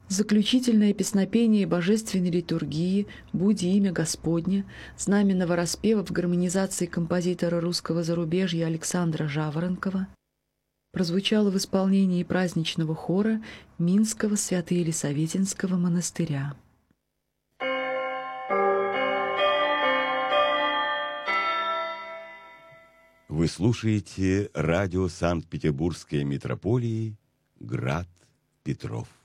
Заключительное песнопение божественной литургии «Буди имя Господне», знаменного распева в гармонизации композитора русского зарубежья Александра Жаворонкова, прозвучало в исполнении праздничного хора Минского Свято-Елисаветинского монастыря. Вы слушаете радио Санкт-Петербургской митрополии «Град Петров».